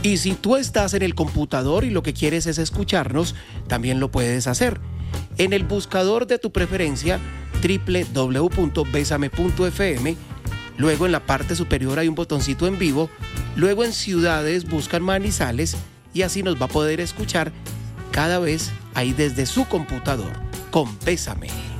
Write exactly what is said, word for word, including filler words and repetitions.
Y si tú estás en el computador y lo que quieres es escucharnos, también lo puedes hacer. En el buscador de tu preferencia, doble u doble u doble u punto besame punto efe eme, luego en la parte superior hay un botoncito en vivo, luego en ciudades buscan Manizales y así nos va a poder escuchar cada vez ahí desde su computador con Bésame.